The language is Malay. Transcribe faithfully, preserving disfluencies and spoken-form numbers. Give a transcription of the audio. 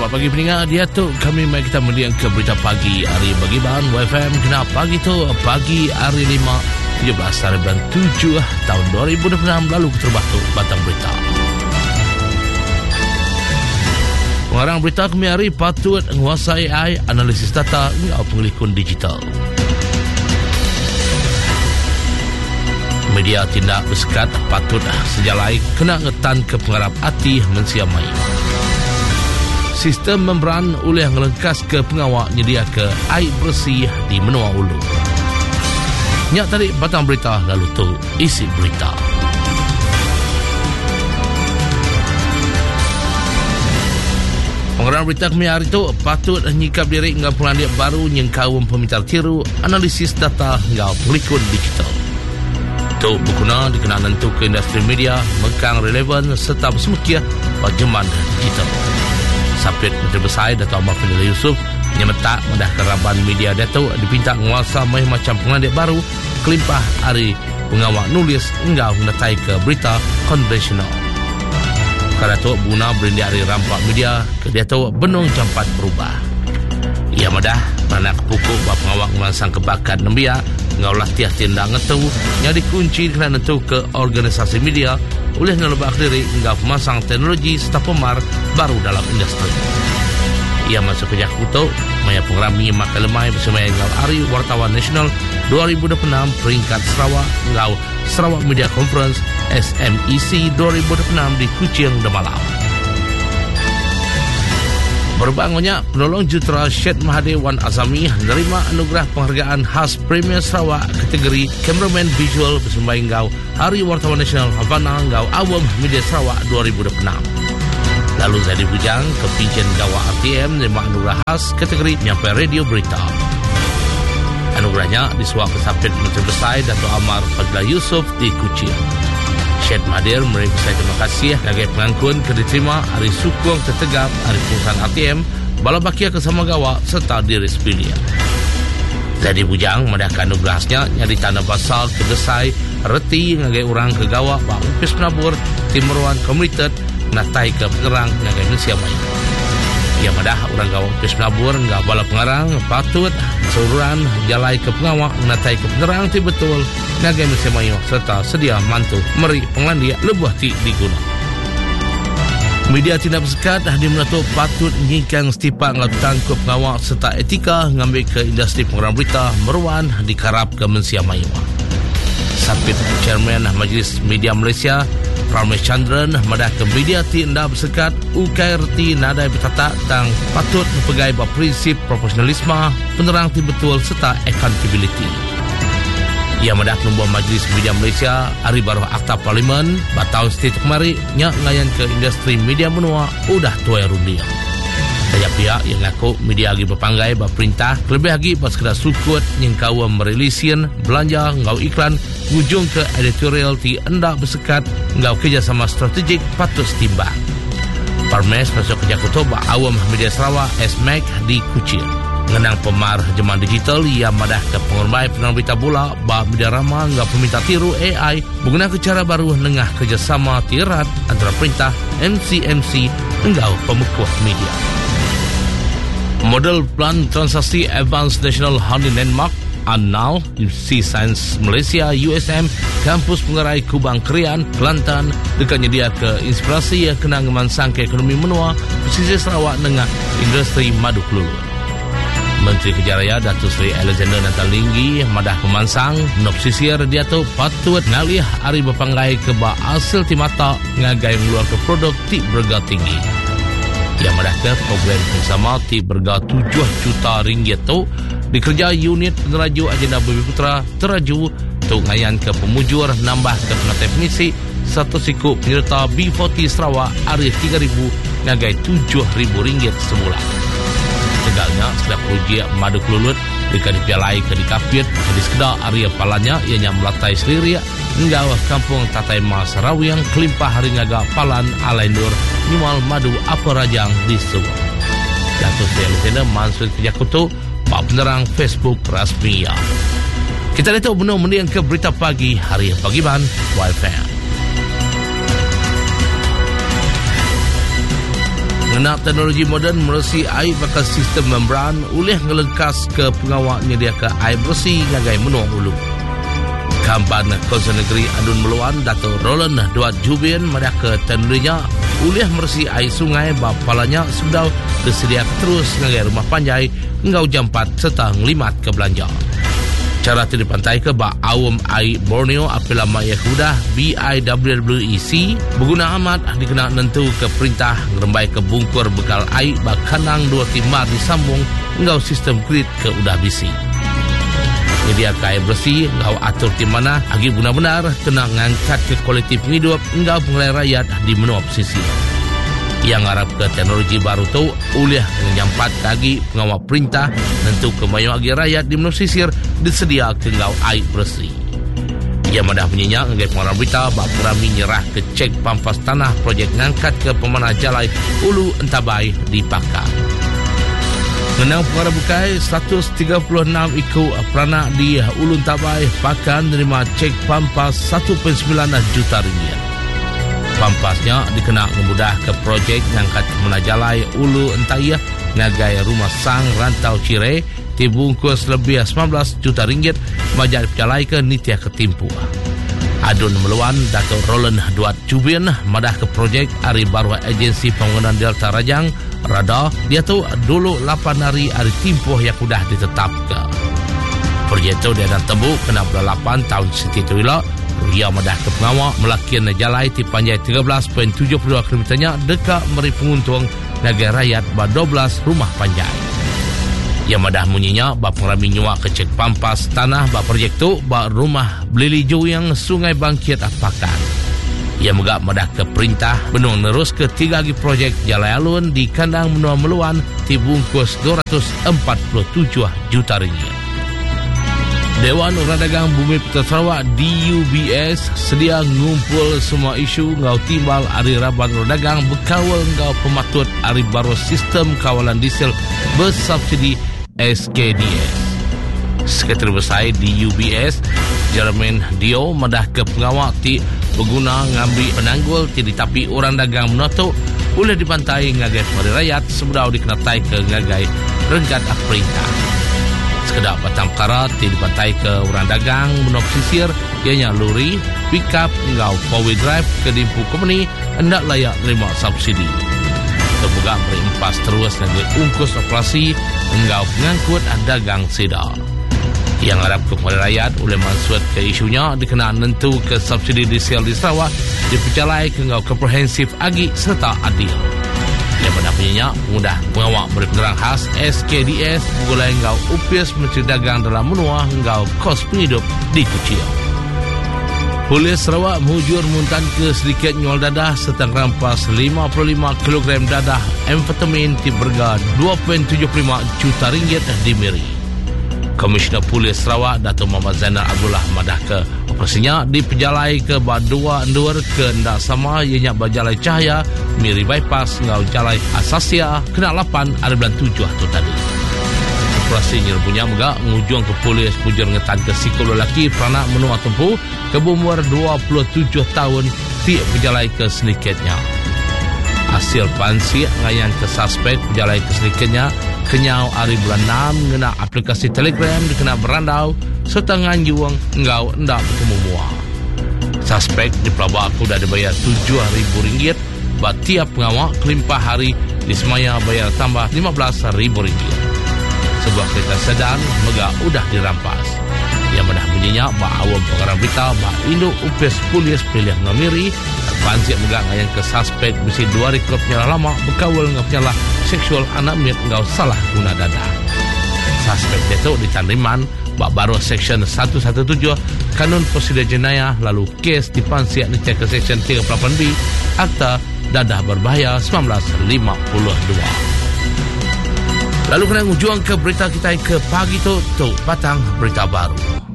Selamat pagi pendengar. Dia tu kami mai kita melihat ke berita pagi hari bagi bahan Y F M. Kena pagi tu pagi hari lima tujuh belas hari bulan tujuh tahun dua ribu dua puluh enam lalu terbah tu batang berita. Pengarang berita kami hari patut menguasai A I, analisis data atau pengelikun digital. Media tindak bersekat patut sejalai kena ngetan ke pengarap hati mensiamai. Sistem membran oleh ngelengkas ke pengawak nyedia ke air bersih di Menua Ulu. Nyak tadi batang berita lalu tu isi berita. Pengarang berita kami hari itu patut nyikap diri dengan pengandian baru yang kaum pemintar tiru, analisis data hingga pengelikun digital. Itu berguna dikenal tentu ke industri media, mengkang relevan serta bersemukia berjeman digital. Sapit Menteri Besar Dato' Ahmad Fadhil Yusuf nyemetak mendah keraban media Dato' dipinta menguasa mai macam pengandian baru kelimpah hari pengawak nulis hingga menetai ke berita konvensional. Dato' guna berindia hari rampak media ke Dato' benung campat berubah. Ia madah mana kepukuk bap pengawak melansang kebakat nembia ngaulah tiah tindak ngetu yang dikunci kerana nentu ke organisasi media oleh ngelebak diri hingga pemasang teknologi serta pemar baru dalam industri. Ia masuk ke Jakuto maya pengrami makai lemai bersama ngau Hari Wartawan Nasional dua ribu dua puluh enam peringkat Sarawak ngau Sarawak Media Conference S M E C dua ribu dua puluh enam di Kuching Demalam. Berbangunnya penolong jutera Syed Mahathir Wan Azami menerima anugerah penghargaan khas Premier Sarawak kategori Cameraman Visual bersama ngau Hari Wartawan Nasional Havana ngau Awam Media Sarawak dua ribu dua puluh enam. Lalu Zadi Bujang kepijen gawa R T M menerima anugerah khas kategori Nyampai Radio Berita. Anugerahnya disuap pesapit Menteri Besar Dato' Ahmad Fadhil Yusuf di Kuching. Syed Mahathir memberi terima kasih sebagai pengangkun ke diterima hari sukong tertegap hari perusahaan R T M bala bakia kesama gawa serta diri sepilia. Zadi Bujang mendahkan anugerahnya yang ditanda basal kedesai reti ngagai orang ke gawa bak upis penabur timuruan komunitas natai ke pengerang ngagai Malaysia Maya. Ia madah orang gawa upis penabur ngah bala pengarang patut seluruhan jalai ke pengawak natai ke pengerang ti betul ngagai Malaysia Maya serta sedia mantu meri penglandia lebuh ti diguna. Media tindak bersekat di menutup patut nyingkang setipak ngelautan ke pengawak serta etika ngambil ke industri pengarang berita meruan dikarap ke Malaysia Maya. Sapit Chairman Majlis Media Malaysia Pramesh Chandran madah ke media tindak bersekat U K R T nadai bertatak tang patut mempegai prinsip profesionalisme penerang ti betul serta accountability. Ia madah penubuh Majlis Media Malaysia hari baru Akta Parlimen batahun setiap kemari nyak ngayan ke industri media menua udah tuai rundia. Banyak pihak yang ngaku media lagi berpanggai berperintah lebih lagi pas sekedar sukut yang kau merelisin belanja ngau iklan ujung ke editorial ti endak bersekat ngau kerjasama strategik patut setimbang. Parmes masuk ke Jakuto ba awam media Sarawak S M A C di Kuching. Ngenang pemar jeman digital ia madah ke pengorbai penerang berita bola ba media rama ngau peminta tiru A I menggunakan cara baru nengah kerjasama tirat antara perintah M C M C ngau pemekuah media. Model Plan Transaksi Advanced National Honey Landmark A N A L University Sains Malaysia U S M Kampus Pengerai Kubang Krian Kelantan dekat nyedia ke inspirasi yang kena ngemansang ke ekonomi menua pesisir Sarawak dengan industri madu keluluan. Menteri Kejaraya Datuk Seri Alexander Natalinggi madah pemansang nop sisir dia tu patut ngalih hari berpanggai ke ba hasil timata ngagai mengeluar ke produk ti berga tinggi. Yang madah ke program bersama ti berga tujuh juta ringgit tu dikerja unit peneraju agenda Bumi Putra teraju tu ngayan ke pemujur nambah ke penatai pengisi satu siku penyerta B empat puluh Sarawak hari tiga ribu ngagai tujuh ribu ringgit sebulan. Tegalnya sekedar projek madu kelulut dekat dipialai ke dikapit jadi sekedar area palanya ianya melatai seliria hingga kampung Tatai Mas Rawiang kelimpah hari ngaga palan alai nur nyual madu apa rajang di Subang. Datuk Seri Alexander Mansur Kejakutu Pak Penerang Facebook rasmi ya. Kita lihat benar mendiang ke berita pagi hari pagi ban Y F M. Mengenal teknologi moden meresi air bakal sistem membran oleh ngelengkas ke pengawak nyedia ke air bersih ngagai menua ulu. Kampan Konsen Negeri Adun Meluan Dato' Roland Duat Jubin mereka teknologinya oleh meresi air sungai bapalanya sudah tersedia terus ngagai rumah panjai engau jampat serta ngelimat ke belanja. Cara di pantai ke ba awam air Borneo apabila maya kudah B I W W E C berguna amat dikena nentu ke perintah ngerembai ke bungkur bekal air ba kanang dua timar disambung engau sistem grid ke udah bisi. Media air bersih engau atur di mana agi benar-benar kena ngangkat ke kualiti penghidup engau pengelai rakyat di menua pesisir. Yang harap ke teknologi baru tu oleh menyampat lagi pengawal perintah tentu kemayang agi rakyat di menua pesisir disedia ke engau air bersih. Ia madah menyenyak ngagai pengarah berita bak Purami nyerah ke cek pampas tanah projek ngangkat ke pemanah jalai Ulu Entabai di Pakar. Menang pengarah bukai seratus tiga puluh enam ikut peranak di Ulu Entabai Pakar menerima cek pampas satu perpuluhan sembilan juta ringgit. Pampasnya dikenal memudah ke projek ngangkat pemanah jalai Ulu Entayah ngagai rumah sang rantau Cire dibungkus lebih sembilan belas juta ringgit majak dipercalai ke nitia ketimpu. Adun Meluan Dato' Roland Duat Jubin madah ke projek hari baru agensi pembangunan Delta Rajang Rada dia tu dulu lapan hari hari timpuh yang sudah ditetapkan. Projek itu dia dan tembu kena berlapan tahun sekitar itu ia madah ke pengawak melakian jalai di panjai tiga belas perpuluhan tujuh puluh dua kilometernya dekat meri penguntung negara rakyat ba dua belas rumah panjai. Ia madah munyinya ba pengrami nyuak ke cek pampas tanah ba projek tu ba rumah Belili Juyang Sungai Bangkit Apakan. Ia megak madah ke perintah benung nerus ke tiga lagi projek jalai alun di kandang menua Meluan dibungkus dua ratus empat puluh tujuh juta ringgit. Dewan Orang Dagang Bumi Putra Sarawak D U B S sedia ngumpul semua isu ngau timbal hari rabat orang dagang berkawal ngau pematut hari baru sistem kawalan diesel bersubsidi S K D S. Sekretari Besar D U B S Jermaine Dio madah ke pengawak ti berguna ngambil penanggul ti ditapi orang dagang menutup boleh dipantai ngagai hari rakyat sebelum dikenatai ke ngagai renggat perintah. Sekedar batang perkara ti dipantai ke orang dagang menua pesisir ianya lori, pick-up ngau four-wheel drive ke dimpu company hendak layak terima subsidi. Terbuka berimpas terus dengan ungkus operasi engau pengangkut dagang sedar. Yang harap kepada rakyat oleh maksud ke isunya dikenal nentu ke subsidi diesel di Sarawak dipercalai ke engau komprehensif agi serta adil. Yang pada penyenyak mudah pengawak beri penerang khas S K D S gulai engau upias Menteri Dagang dalam menua engau kos penghidup di Kuching. Polis Sarawak menghujur muntan ke sedikit nyual dadah serta rampas lima puluh lima kilogram dadah amfetamin di berga dua perpuluhan tujuh puluh lima juta ringgit di Miri. Komisioner Polis Sarawak Dato' Muhammad Zainal Abdullah madah ke operasinya diperjalai ke Badua Endur ke ndak sama ianya berjalai cahaya Miri bypass ngau jalai Asasia kena lapan ada bulan tujuh tu tadi. Operasi nyerbunya megak ngujung ke polis pujur ngetan ke sikul lelaki peranak menua tempuh ke umur dua puluh tujuh tahun ti berjalai ke sedikitnya. Hasil pansi ngayan ke suspek berjalai ke sedikitnya kenyau hari bulan enam ngena aplikasi Telegram dikena berandau serta nganjuang engau ndak bertemu mua. Suspek di pelabak aku dah dibayar tujuh ribu ringgit buat tiap pengawak kelimpah hari di Semaya bayar tambah lima belas ribu ringgit. Sebuah kereta sedan megak udah dirampas. Yang menah bunyinya ba awam pengarang berita ba Indo Upes Polis Pilihan Ngamiri Pansiak megak ngayan ke suspek besi dua rekod penyalah lama berkawal ngau penyalah seksual anak mit ngau salah guna dadah. Suspek itu ditandriman bak baru Seksyen seratus tujuh belas Kanun Prosedur Jenayah lalu kes dipansiak dicek ke Seksyen tiga puluh lapan B Akta Dadah Berbahaya seribu sembilan ratus lima puluh dua. Lalu kena ujung ke berita kita ke pagi tu tu batang berita baru.